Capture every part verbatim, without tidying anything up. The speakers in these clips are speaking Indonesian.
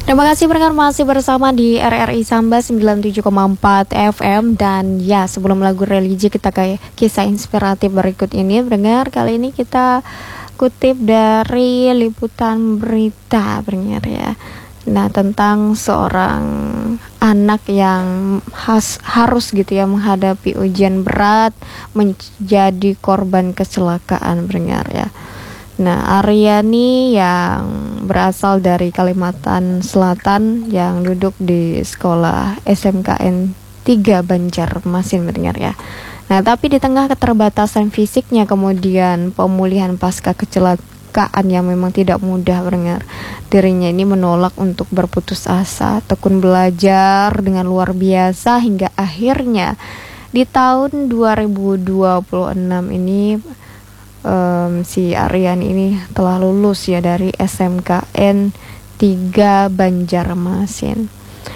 Terima kasih pendengar masih bersama di R R I Sambas sembilan puluh tujuh koma empat F M. Dan ya, sebelum lagu religi kita kayak kisah inspiratif berikut ini pendengar. Kali ini kita kutip dari liputan berita pendengar ya. Nah, tentang seorang anak yang has, harus gitu ya menghadapi ujian berat, menjadi korban kecelakaan pendengar ya. Nah, Aryani yang berasal dari Kalimantan Selatan yang duduk di sekolah S M K N tiga Banjarmasin mendengar ya. Nah, tapi di tengah keterbatasan fisiknya, kemudian pemulihan pasca kecelakaan yang memang tidak mudah mendengar, dirinya ini menolak untuk berputus asa, tekun belajar dengan luar biasa hingga akhirnya di tahun dua ribu dua puluh enam ini Um, si Aryani ini telah lulus ya dari S M K N tiga Banjarmasin.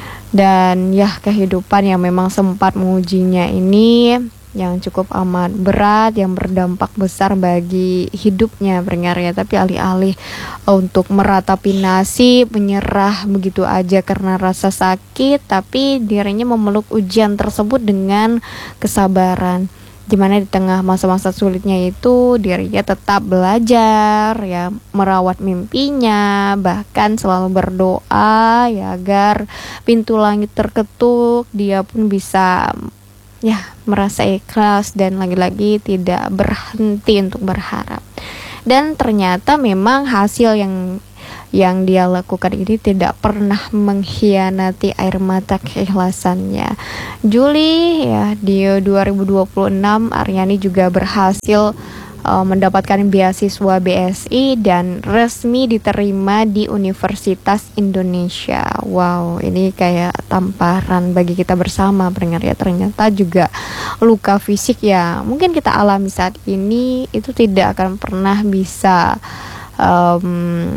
Dan ya, kehidupan yang memang sempat mengujinya ini yang cukup amat berat, yang berdampak besar bagi hidupnya pendengar ya. Tapi alih-alih untuk meratapi nasib, menyerah begitu aja karena rasa sakit, tapi dirinya memeluk ujian tersebut dengan kesabaran. Dimana di tengah masa-masa sulitnya itu dirinya tetap belajar ya, merawat mimpinya, bahkan selalu berdoa ya agar pintu langit terketuk, dia pun bisa ya merasa ikhlas dan lagi-lagi tidak berhenti untuk berharap. Dan ternyata memang hasil yang yang dia lakukan ini tidak pernah mengkhianati air mata keikhlasannya. Juli ya di dua ribu dua puluh enam Aryani juga berhasil uh, mendapatkan beasiswa B S I dan resmi diterima di Universitas Indonesia. Wow, ini kayak tamparan bagi kita bersama pendengar ya. Ternyata juga luka fisik ya mungkin kita alami saat ini itu tidak akan pernah bisa um,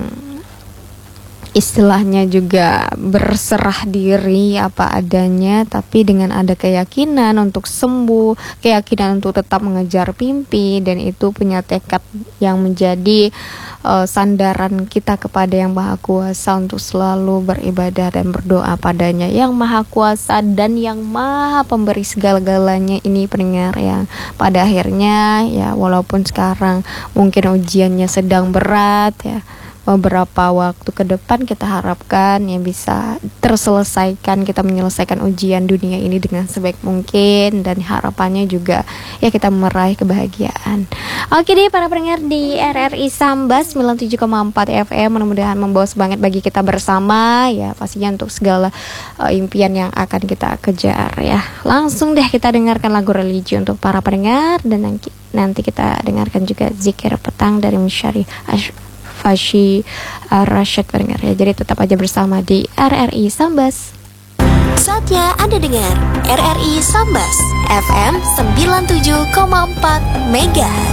istilahnya juga berserah diri apa adanya, tapi dengan ada keyakinan untuk sembuh, keyakinan untuk tetap mengejar mimpi, dan itu punya tekad yang menjadi uh, sandaran kita kepada Yang Maha Kuasa untuk selalu beribadah dan berdoa padanya, Yang Maha Kuasa dan Yang Maha Pemberi segala-galanya ini pendengar yang pada akhirnya ya walaupun sekarang mungkin ujiannya sedang berat ya, beberapa waktu ke depan kita harapkan yang bisa terselesaikan, kita menyelesaikan ujian dunia ini dengan sebaik mungkin, dan harapannya juga ya kita meraih kebahagiaan. Oke deh para pendengar di R R I Sambas sembilan puluh tujuh koma empat F M, mudah-mudahan membawa semangat bagi kita bersama ya, pastinya untuk segala uh, impian yang akan kita kejar ya. Langsung deh kita dengarkan lagu religi untuk para pendengar, dan nanti, nanti kita dengarkan juga zikir petang dari Musyari Ash Fashi Rashid pendengar ya. Jadi tetap aja bersama di R R I Sambas. Saatnya Anda dengar R R I Sambas F M sembilan puluh tujuh koma empat Megahertz.